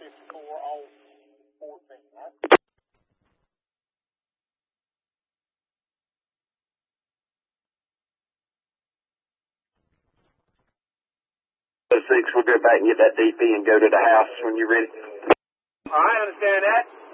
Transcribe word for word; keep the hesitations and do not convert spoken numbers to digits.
score all fourteen, right? Six, we'll go back and get that D P and go to the house when you're ready. All right, understand that.